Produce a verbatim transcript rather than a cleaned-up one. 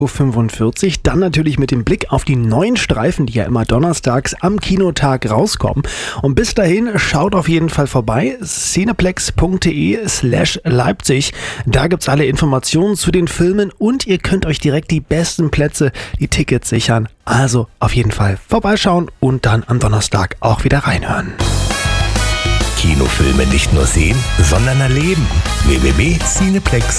fünfundvierzig. Dann natürlich mit dem Blick auf die neuen Streifen, die ja immer donnerstags am Kinotag rauskommen. Und bis dahin schaut auf jeden Fall vorbei, cineplex.de slash Leipzig. Da gibt's alle Informationen zu den Filmen und ihr könnt euch direkt die besten Plätze, die Tickets sichern. Also auf jeden Fall vorbeischauen und dann am Donnerstag auch wieder reinhören. Kinofilme nicht nur sehen, sondern erleben. w w w punkt cineplex